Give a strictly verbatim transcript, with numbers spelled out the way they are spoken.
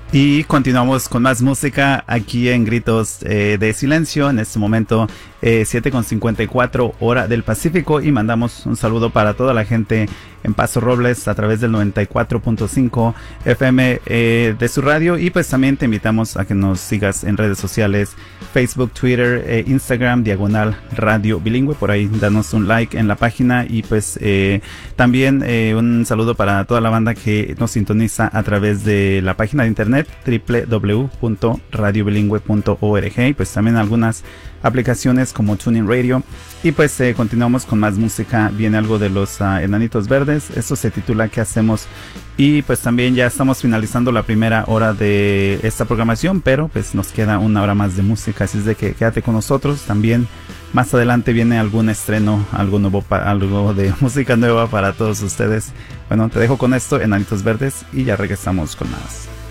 Y continuamos con más música aquí en Gritos eh, de Silencio. En este momento eh, siete con cincuenta y cuatro hora del Pacífico, y mandamos un saludo para toda la gente en Paso Robles a través del noventa y cuatro punto cinco F M eh, de su radio. Y pues también te invitamos a que nos sigas en redes sociales, Facebook, Twitter, eh, Instagram, diagonal Radio Bilingüe. Por ahí danos un like en la página. Y pues eh, también eh, un saludo para toda la banda que nos sintoniza a través de la página de internet doble u doble u doble u punto radio bilingüe punto org, y pues también algunas aplicaciones como TuneIn Radio. Y pues eh, continuamos con más música. Viene algo de los uh, Enanitos Verdes. Esto se titula ¿Qué hacemos? Y pues también ya estamos finalizando la primera hora de esta programación, pero pues nos queda una hora más de música, así es de que quédate con nosotros. También más adelante viene algún estreno, algo nuevo, algo de música nueva para todos ustedes. Bueno, te dejo con esto, Enanitos Verdes, y ya regresamos con más.